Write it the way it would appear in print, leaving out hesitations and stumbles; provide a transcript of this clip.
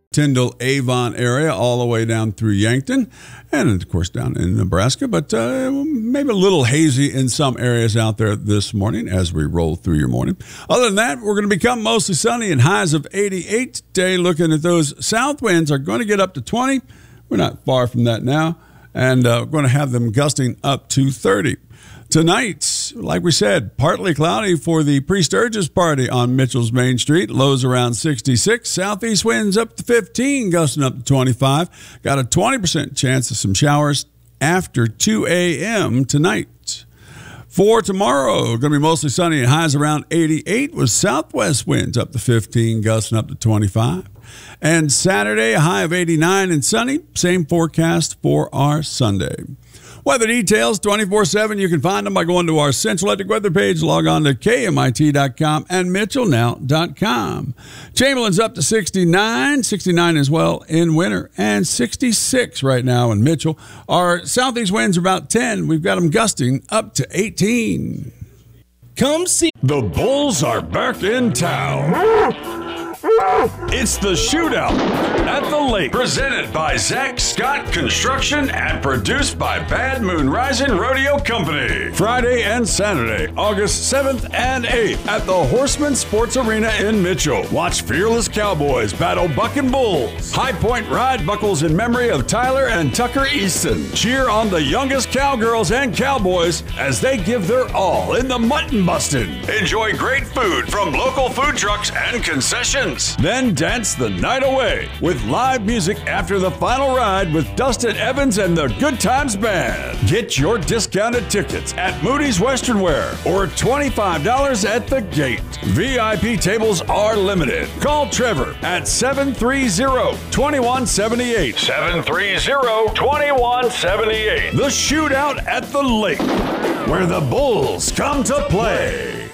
Tyndall, Avon area, all the way down through Yankton, and of course down in Nebraska, but maybe a little hazy in some areas out there this morning as we roll through your morning. Other than that, we're going to become mostly sunny and highs of 88 today. Looking at those south winds are going to get up to 20. We're not far from that now, and we're going to have them gusting up to 30. Tonight, like we said, partly cloudy for the pre-Sturgis party on Mitchell's Main Street. Lows around 66. Southeast winds up to 15, gusting up to 25. Got a 20% chance of some showers after 2 a.m. tonight. For tomorrow, going to be mostly sunny and highs around 88 with southwest winds up to 15, gusting up to 25. And Saturday, a high of 89 and sunny. Same forecast for our Sunday. Weather details 24/7. You can find them by going to our Central Electric weather page. Log on to KMIT.com and MitchellNow.com. Chamberlain's up to 69. 69 as well in winter. And 66 right now in Mitchell. Our southeast winds are about 10. We've got them gusting up to 18. Come see. The Bulls are back in town. It's the Shootout at the Lake, presented by Zach Scott Construction and produced by Bad Moon Rising Rodeo Company. Friday and Saturday, August 7th and 8th at the Horseman Sports Arena in Mitchell. Watch Fearless Cowboys battle Bucking Bulls. High Point Ride buckles in memory of Tyler and Tucker Easton. Cheer on the youngest cowgirls and cowboys as they give their all in the mutton busting. Enjoy great food from local food trucks and concessions. Then dance the night away with live music after the final ride with Dustin Evans and the Good Times Band. Get your discounted tickets at Moody's Western Wear or $25 at the gate. VIP tables are limited. Call Trevor at 730-2178. 730-2178. The Shootout at the Lake, where the Bulls come to play.